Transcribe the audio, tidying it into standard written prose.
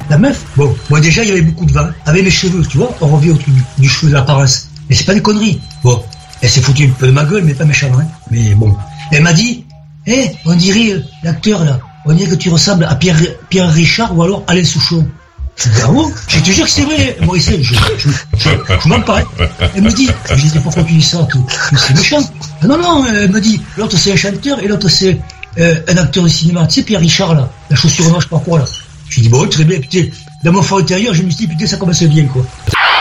la meuf, bon, moi déjà, il y avait beaucoup de vin. Avec mes cheveux, tu vois, on revient au truc du cheveu de l'apparence. Mais c'est pas des conneries. Bon, elle s'est foutue un peu de ma gueule, mais pas méchamment, hein. Mais bon. Elle m'a dit, on dirait l'acteur, là, on dirait que tu ressembles à Pierre Richard ou alors Alain Souchon. Je dis, ah bon? Je te jure que c'est vrai, Maurice, je m'en parle. Elle me dit, je dis, pourquoi tu dis ça? C'est méchant. Ah non, elle me dit, l'autre c'est un chanteur et l'autre c'est un acteur de cinéma. Tu sais, Pierre Richard, là, la chaussure noire, je sais pas quoi, là. Je dis, bon, très bien, putain, dans mon fort intérieur, je me suis dit, putain, ça commence bien, quoi.